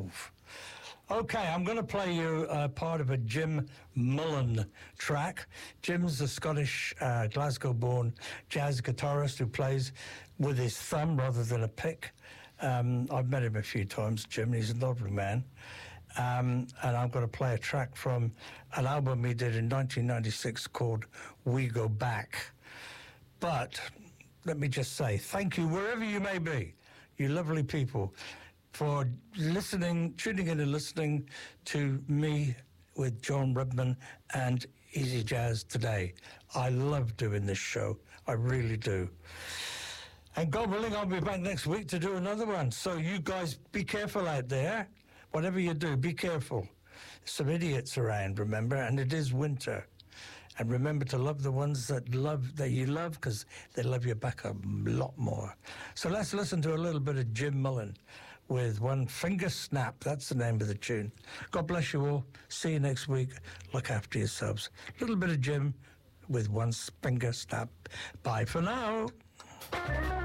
12. Okay, I'm going to play you part of a Jim Mullen track. Jim's a Scottish, Glasgow-born jazz guitarist who plays with his thumb rather than a pick. I've met him a few times, Jim. He's a lovely man. And I'm going to play a track from an album he did in 1996 called We Go Back. But let me just say thank you, wherever you may be, you lovely people, for tuning in and listening to me with John Redman and Easy Jazz today. I love doing this show. I really do. And God willing, I'll be back next week to do another one. So you guys be careful out there. Whatever you do, be careful. Some idiots around, remember, and it is winter. And remember to love the ones that you love, because they love you back a lot more. So let's listen to a little bit of Jim Mullen with One Finger Snap. That's the name of the tune. God bless you all. See you next week. Look after yourselves. A little bit of Jim with One Finger Snap. Bye for now.